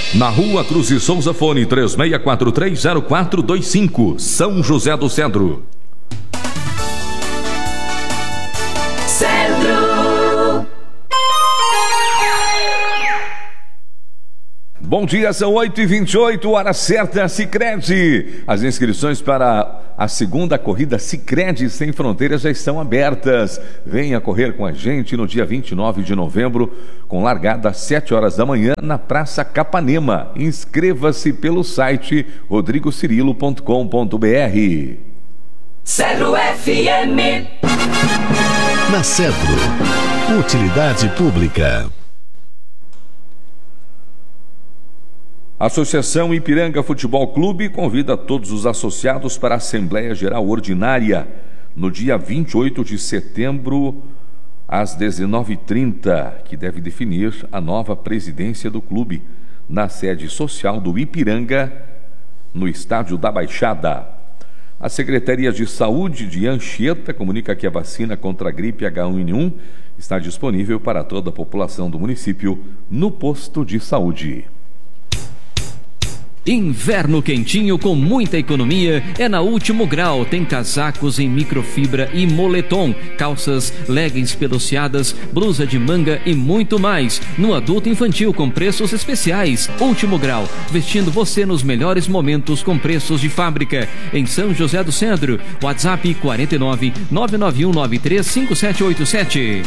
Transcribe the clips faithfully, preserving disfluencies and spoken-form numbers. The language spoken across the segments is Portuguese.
Na Rua Cruz e Souza, fone três seis quatro três zero quatro dois cinco, São José do Cedro. Cedro. Bom dia, são oito e vinte e oito, hora certa, Sicredi. As inscrições para a segunda corrida Sicredi Sem Fronteiras já estão abertas. Venha correr com a gente no dia vinte e nove de novembro, com largada às sete horas da manhã na Praça Capanema. Inscreva-se pelo site rodrigo cirilo ponto com ponto br. Cedro F M. Na Cedro, utilidade pública. A Associação Ipiranga Futebol Clube convida todos os associados para a Assembleia Geral Ordinária no dia vinte e oito de setembro, às dezenove e trinta, que deve definir a nova presidência do clube na sede social do Ipiranga, no Estádio da Baixada. A Secretaria de Saúde de Anchieta comunica que a vacina contra a gripe H um N um está disponível para toda a população do município no posto de saúde. Inverno quentinho com muita economia é na Último Grau. Tem casacos em microfibra e moletom, calças, leggings peluciadas, blusa de manga e muito mais. No adulto e infantil com preços especiais. Último Grau, vestindo você nos melhores momentos com preços de fábrica. Em São José do Cedro, WhatsApp quarenta e nove, nove nove um nove três cinco sete oito sete.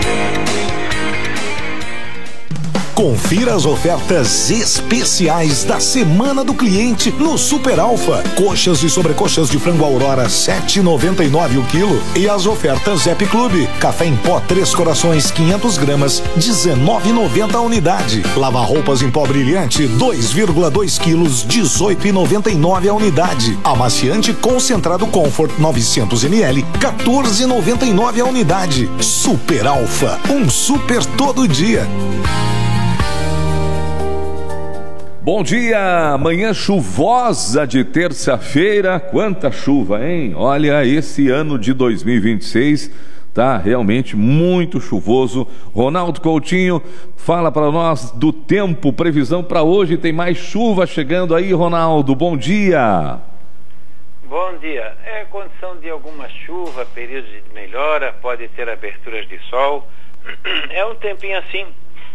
Confira as ofertas especiais da Semana do Cliente no Super Alfa. Coxas e sobrecoxas de frango Aurora sete reais e noventa e nove centavos o quilo. E as ofertas Zep Clube. Café em pó Três Corações quinhentas gramas, dezenove reais e noventa centavos a unidade. Lava-roupas em pó brilhante dois vírgula dois quilos, dezoito reais e noventa e nove centavos a unidade. Amaciante concentrado Comfort novecentos mililitros, quatorze reais e noventa e nove centavos a unidade. Super Alfa, um super todo dia. Bom dia, manhã chuvosa de terça-feira. Quanta chuva, hein? Olha, esse ano de dois mil e vinte e seis tá realmente muito chuvoso. Ronaldo Coutinho, fala para nós do tempo, previsão para hoje. Tem mais chuva chegando aí, Ronaldo. Bom dia. Bom dia. É condição de alguma chuva, períodos de melhora, pode ter aberturas de sol. É um tempinho assim,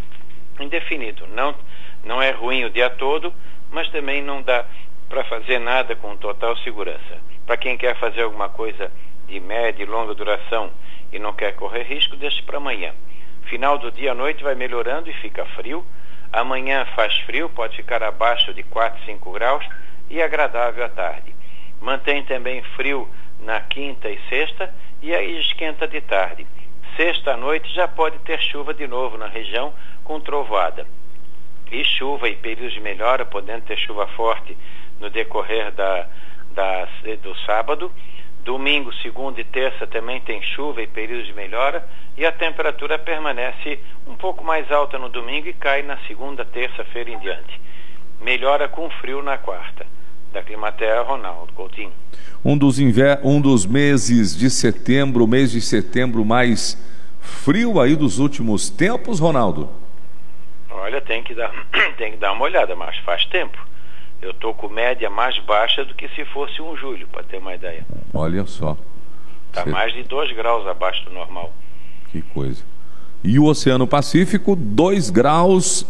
indefinido. Não Não é ruim o dia todo, mas também não dá para fazer nada com total segurança. Para quem quer fazer alguma coisa de média e longa duração e não quer correr risco, deixe para amanhã. Final do dia à noite vai melhorando e fica frio. Amanhã faz frio, pode ficar abaixo de quatro, cinco graus e agradável à tarde. Mantém também frio na quinta e sexta e aí esquenta de tarde. Sexta à noite já pode ter chuva de novo na região com trovoada. E chuva e períodos de melhora, podendo ter chuva forte no decorrer da, da, do sábado. Domingo, segunda e terça também tem chuva e períodos de melhora. E a temperatura permanece um pouco mais alta no domingo e cai na segunda, terça-feira em diante. Melhora com frio na quarta. Da Climaterra, Ronaldo Coutinho. Um dos, inver... um dos meses de setembro, o mês de setembro mais frio aí dos últimos tempos, Ronaldo? Olha, tem que dar, tem que dar uma olhada, mas faz tempo. Eu estou com média mais baixa do que se fosse um julho, para ter uma ideia. Olha só. Está Cê... mais de dois graus abaixo do normal. Que coisa. E o Oceano Pacífico, dois graus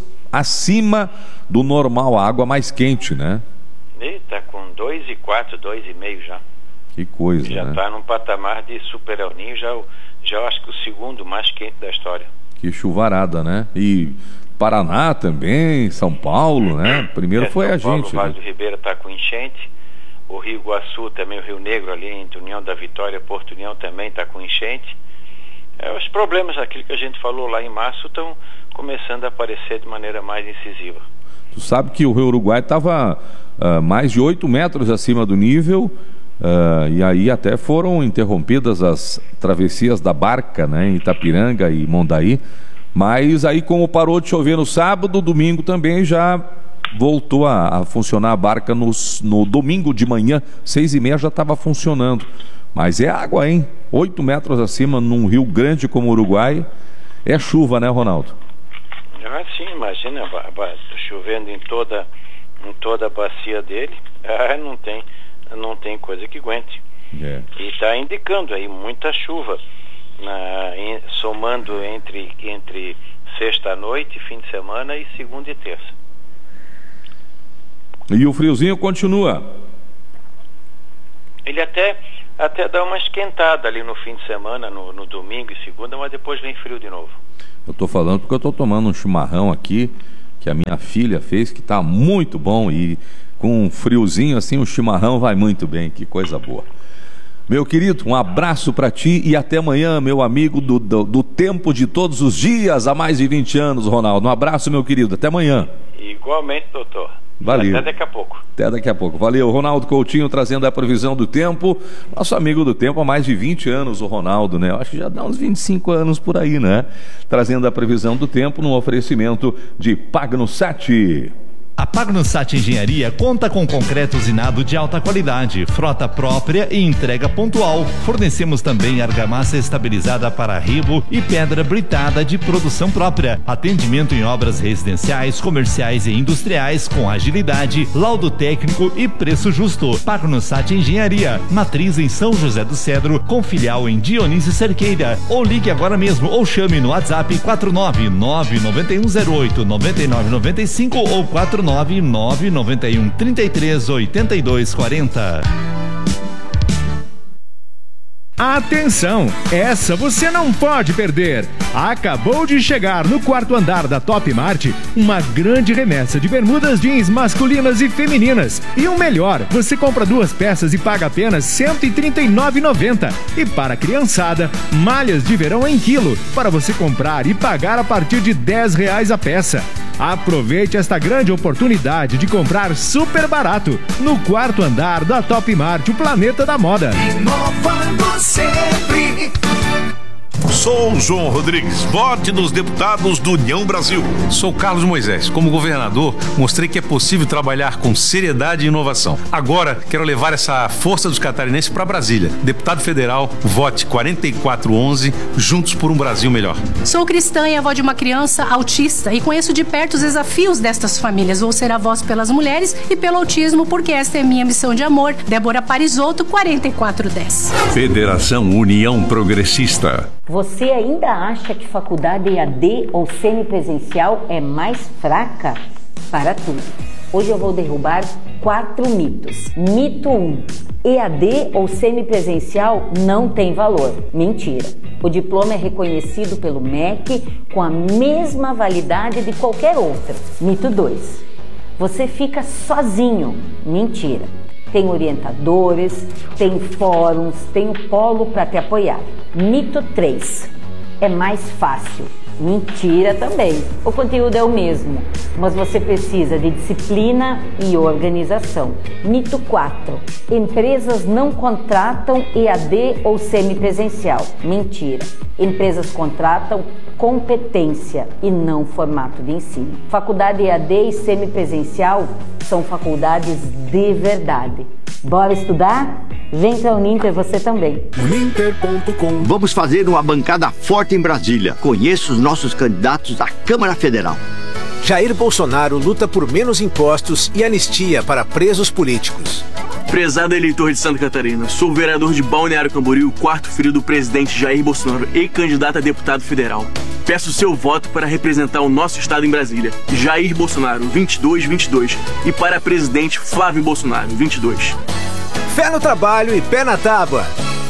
acima do normal, a água mais quente, né? Está com dois e quatro, dois e meio já. Que coisa, já né? Já está num patamar de super El Niño, já, já acho que o segundo mais quente da história. Que chuvarada, né? E Paraná também, São Paulo, né? Primeiro é, foi São a Paulo, gente. O Vale né? do Ribeira está com enchente. O Rio Iguaçu também, o Rio Negro ali entre União da Vitória e Porto União também está com enchente. É, os problemas, aquilo que a gente falou lá em março, estão começando a aparecer de maneira mais incisiva. Tu sabe que o Rio Uruguai estava uh, mais de oito metros acima do nível, uh, e aí até foram interrompidas as travessias da barca, né, em Itapiranga e Mondaí. Mas aí, como parou de chover no sábado, domingo também já voltou a, a funcionar a barca no, no domingo de manhã, seis e meia já estava funcionando. Mas é água, hein? Oito metros acima num rio grande como o Uruguai. É chuva, né, Ronaldo? Ah, sim, imagina, ba- ba- chovendo em toda, em toda a bacia dele, ah, não tem, não tem coisa que aguente. É. E está indicando aí muita chuva, na, em, somando entre, entre sexta-noite, fim de semana e segunda e terça. E o friozinho continua. Ele até, até dá uma esquentada ali no fim de semana, no, no domingo e segunda, mas depois vem frio de novo. Eu tô falando porque eu tô tomando um chimarrão aqui que a minha filha fez, que tá muito bom, e com um friozinho assim o chimarrão vai muito bem, que coisa boa. Meu querido, um abraço para ti e até amanhã, meu amigo do, do, do tempo de todos os dias, há mais de vinte anos, Ronaldo. Um abraço, meu querido, até amanhã. Igualmente, doutor. Valeu. Até daqui a pouco. Até daqui a pouco. Valeu. Ronaldo Coutinho trazendo a previsão do tempo. Nosso amigo do tempo há mais de vinte anos, o Ronaldo, né? Eu acho que já dá uns vinte e cinco anos por aí, né? Trazendo a previsão do tempo no oferecimento de Pagnosat. A Pagnosat Engenharia conta com concreto usinado de alta qualidade, frota própria e entrega pontual. Fornecemos também argamassa estabilizada para rebo e pedra britada de produção própria. Atendimento em obras residenciais, comerciais e industriais com agilidade, laudo técnico e preço justo. Pagnosat Engenharia, matriz em São José do Cedro, com filial em Dionísio Cerqueira. Ou ligue agora mesmo ou chame no WhatsApp quatro nove nove nove um zero oito nove nove nove cinco ou quatro nove nove nove um três três oito dois quatro zero. Atenção, essa você não pode perder. Acabou de chegar no quarto andar da Top Mart uma grande remessa de bermudas jeans masculinas e femininas. E o melhor, você compra duas peças e paga apenas cento e trinta e nove reais e noventa centavos. E para a criançada, malhas de verão em quilo, para você comprar e pagar a partir de dez reais a peça. Aproveite esta grande oportunidade de comprar super barato no quarto andar da Top Mart, o planeta da moda. Inovando sempre. Sou o João Rodrigues, vote nos deputados do União Brasil. Sou Carlos Moisés. Como governador, mostrei que é possível trabalhar com seriedade e inovação. Agora, quero levar essa força dos catarinenses para Brasília. Deputado federal, vote quatro quatro um um, juntos por um Brasil melhor. Sou cristã e avó de uma criança autista e conheço de perto os desafios destas famílias. Vou ser a voz pelas mulheres e pelo autismo, porque esta é minha missão de amor. Débora Parisotto, quatro quatro um zero. Federação União Progressista. Você ainda acha que faculdade E A D ou semipresencial é mais fraca? Para tudo. Hoje eu vou derrubar quatro mitos. Mito um. E A D ou semipresencial não tem valor. Mentira. O diploma é reconhecido pelo M E C com a mesma validade de qualquer outra. Mito dois. Você fica sozinho. Mentira. Tem orientadores, tem fóruns, tem o polo para te apoiar. Mito três. É mais fácil. Mentira também. O conteúdo é o mesmo, mas você precisa de disciplina e organização. Mito quatro. Empresas não contratam E A D ou semipresencial. Mentira. Empresas contratam competência e não formato de ensino. Faculdade E A D e semipresencial são faculdades de verdade. Bora estudar? Vem para a Uninter você também. Uninter ponto com. Vamos fazer uma bancada forte em Brasília. Conheça os nossos candidatos à Câmara Federal. Jair Bolsonaro luta por menos impostos e anistia para presos políticos. Prezado eleitor de Santa Catarina, sou o vereador de Balneário Camboriú, quarto filho do presidente Jair Bolsonaro e candidato a deputado federal. Peço seu voto para representar o nosso estado em Brasília. Jair Bolsonaro, vinte e dois vinte e dois. E para presidente Flávio Bolsonaro, vinte e dois. Fé no trabalho e pé na tábua.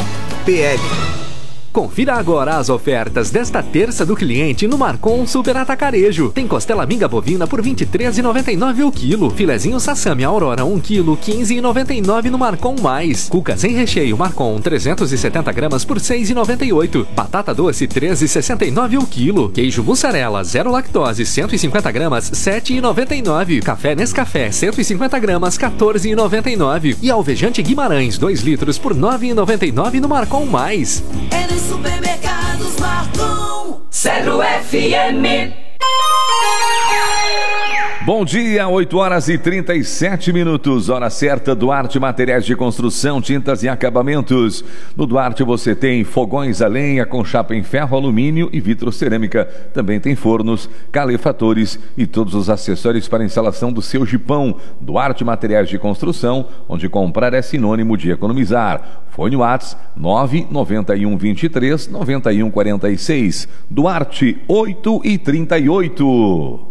P L. Confira agora as ofertas desta terça do cliente no Marcon Super Atacarejo. Tem costela minga bovina por vinte e três reais e noventa e nove centavos o quilo. Filezinho Sassami Aurora um quilo, quinze reais e noventa e nove centavos no Marcon Mais. Cuca sem recheio Marcon trezentos e setenta gramas por seis reais e noventa e oito centavos. Batata doce treze reais e sessenta e nove centavos o quilo. Queijo mussarela zero lactose cento e cinquenta gramas sete reais e noventa e nove centavos. Café Nescafé cento e cinquenta gramas quatorze reais e noventa e nove centavos. E alvejante Guimarães dois litros por nove reais e noventa e nove centavos no Marcon Mais. É nos supermercados Marcon. Zero F M. Bom dia, oito horas e trinta e sete minutos, hora certa. Duarte Materiais de Construção, Tintas e Acabamentos. No Duarte você tem fogões a lenha com chapa em ferro, alumínio e vitrocerâmica. Também tem fornos, calefatores e todos os acessórios para instalação do seu jipão. Duarte Materiais de Construção, onde comprar é sinônimo de economizar. Fone WhatsApp nove nove um dois três nove um quatro seis. Duarte oito e trinta e oito.